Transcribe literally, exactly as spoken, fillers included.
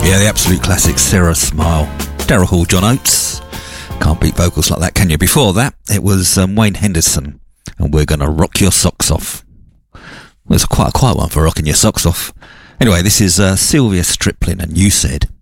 Yeah, the absolute classic Sarah Smile. Daryl Hall, John Oates. Can't beat vocals like that, can you? Before that, it was um, Wayne Henderson, and We're Gonna Rock Your Socks Off. Well, it's quite a quiet one for rocking your socks off. Anyway, this is uh, Sylvia Striplin, and You Said.